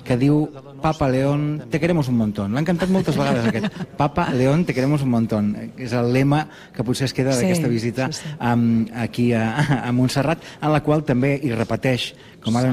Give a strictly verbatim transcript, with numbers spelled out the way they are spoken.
que diu Papa León, te queremos un montón. L'han cantat moltes vegades aquest. Papa León, te queremos un montón. És el lema que potser es queda d'aquesta visita aquí a Montserrat, en la qual també hi repeteix, com ara